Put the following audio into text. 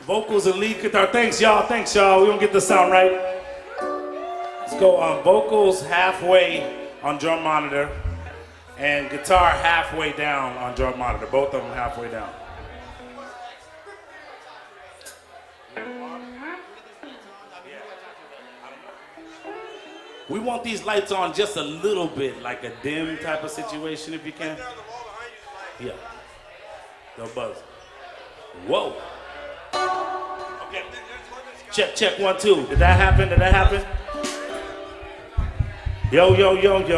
vocals and lead guitar. Thanks, y'all. Thanks, y'all. We don't get the sound right. Let's go vocals halfway on drum monitor and guitar halfway down on drum monitor. Both of them halfway down. We want these lights on just a little bit, like a dim type of situation, if you can. Yeah. No buzz. Whoa. Okay. Check, 1, 2. Did that happen? Yo, yo, yo, yo.